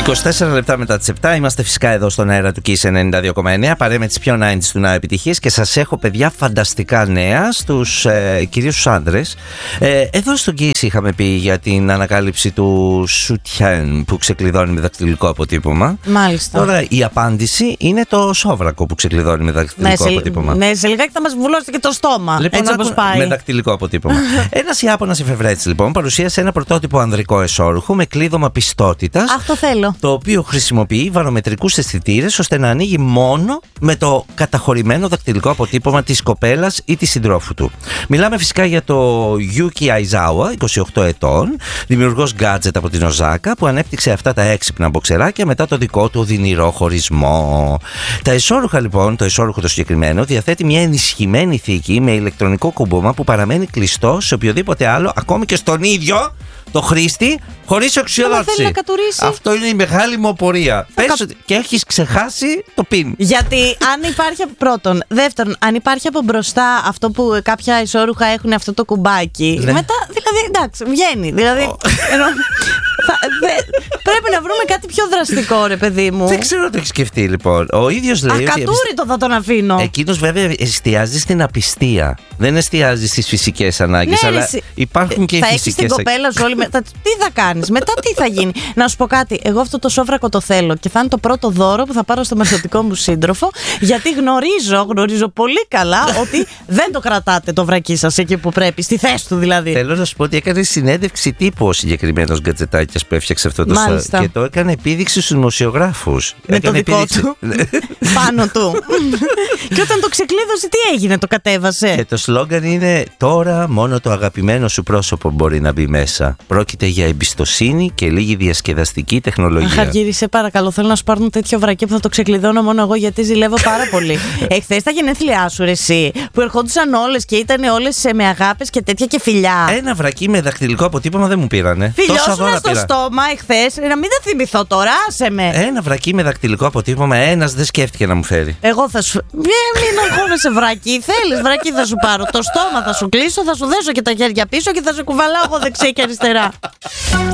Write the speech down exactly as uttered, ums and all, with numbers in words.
είκοσι τέσσερα λεπτά μετά τις επτά είμαστε φυσικά εδώ στον αέρα του Kiss ενενήντα δύο κόμμα εννέα. Παρέ με τις πιο ενενήντα του να επιτυχίες και σας έχω, παιδιά, φανταστικά νέα στους ε, κυρίως στους άντρες. Ε, εδώ στο Kiss είχαμε πει για την ανακάλυψη του σουτιέν που ξεκλειδώνει με δακτυλικό αποτύπωμα. Μάλιστα. Τώρα η απάντηση είναι το σόβρακο που ξεκλειδώνει με δακτυλικό ναι, αποτύπωμα. Σε, ναι, σε λιγάκι θα μας βουλώσετε και το στόμα. Λοιπόν, έτσι όπως πάει. Με δακτυλικό αποτύπωμα. Ένας Ιάπωνας εφευρέτης, λοιπόν, παρουσίασε ένα πρωτότυπο ανδρικό εσώρουχο με κλείδωμα πιστότητας. Αχ, το θέλω. Το οποίο χρησιμοποιεί βαρομετρικούς αισθητήρες ώστε να ανοίγει μόνο με το καταχωρημένο δακτυλικό αποτύπωμα της κοπέλας ή της συντρόφου του. Μιλάμε φυσικά για το Yuki Aizawa, είκοσι οκτώ ετών, δημιουργός gadget από την Οζάκα, που ανέπτυξε αυτά τα έξυπνα μποξεράκια μετά το δικό του οδυνηρό χωρισμό. Τα εσώρουχα, λοιπόν, το εσώρουχο το συγκεκριμένο, διαθέτει μια ενισχυμένη θήκη με ηλεκτρονικό κουμπώμα που παραμένει κλειστό σε οποιοδήποτε άλλο, ακόμη και στον ίδιο το χρήστη, χωρίς οξυδότηση. Αυτό είναι η μεγάλη μου απορία. Πες κα... ότι και έχεις ξεχάσει το πιν. Γιατί αν υπάρχει από πρώτον. Δεύτερον, αν υπάρχει από μπροστά αυτό που κάποια ισόρουχα έχουν, αυτό το κουμπάκι. Ναι. Μετά, δηλαδή, εντάξει, βγαίνει. Δηλαδή. Oh. Ενώ, θα, δε, πρέπει να βρούμε κάτι πιο δραστικό, ρε παιδί μου. Δεν ξέρω αν το έχει σκεφτεί, λοιπόν. Ο ίδιος λέει. Ακατούρητο ότι... θα τον αφήνω. Εκείνος βέβαια εστιάζει στην απιστία. Δεν εστιάζει στις φυσικές ανάγκες. Ναι, αλλά εσύ... υπάρχουν και οι φυσικές. Θα έχεις την κοπέλα σου όλη. Μετά, τι θα κάνεις, μετά τι θα γίνει. Να σου πω κάτι. Εγώ αυτό το σόβρακο το θέλω και θα είναι το πρώτο δώρο που θα πάρω στο μεσοτικό μου σύντροφο. Γιατί γνωρίζω, γνωρίζω πολύ καλά ότι δεν το κρατάτε το βρακί σας εκεί που πρέπει. Στη θέση του δηλαδή. Θέλω να σου πω ότι έκανε συνέντευξη τύπου ο συγκεκριμένος γκατζετάκιας που έφτιαξε αυτό το σόβρακο. Και το έκανε επίδειξη στους δημοσιογράφους. Με έκανε το δικό επίδειξη... του. Πάνω του. Και όταν το ξεκλείδωσε, τι έγινε, το κατέβασε. Και το σλόγγαν είναι: τώρα μόνο το αγαπημένο σου πρόσωπο μπορεί να μπει μέσα. Πρόκειται για εμπιστοσύνη και λίγη διασκεδαστική τεχνολογία. Χαργύρη, σε παρακαλώ, θέλω να σου πάρουν τέτοιο βρακί που θα το ξεκλειδώνω μόνο εγώ, γιατί ζηλεύω πάρα πολύ. Εχθές τα γενέθλιά σου, ρε εσύ, που ερχόντουσαν όλες και ήταν όλες με αγάπες και τέτοια και φιλιά. Ένα βρακί με δακτυλικό αποτύπωμα δεν μου πήρανε. Φιλιώσουνα στο στόμα εχθές, να μην τα θυμηθώ τώρα, άσε με. Ένα βρακί με δακτυλικό αποτύπωμα, ένας δεν σκέφτηκε να μου φέρει. Εγώ θα σου. Μην αγχώνεσαι βρακί, θέλεις βρακί θα σου πάρω. Το στόμα θα σου κλείσω, θα σου δέσω και τα χέρια πίσω και θα σε κουβαλάω εγώ δεξιά και αριστερά.